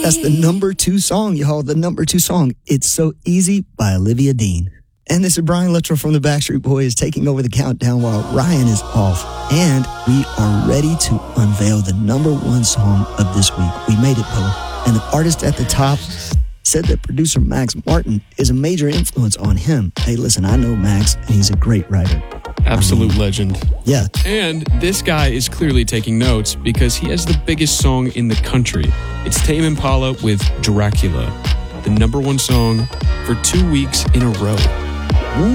That's the number 2 song, y'all. The number 2 song. It's So Easy by Olivia Dean. And this is Brian Luttrell from the Backstreet Boys taking over the countdown while Ryan is off. And we are ready to unveil the number 1 song of this week. We made it, Poe. And the artist at the top said that producer Max Martin is a major influence on him. Hey, listen, I know Max, and he's a great writer. Absolute legend. Yeah. And this guy is clearly taking notes because he has the biggest song in the country. It's Tame Impala with Dracula, the number 1 song for 2 weeks in a row.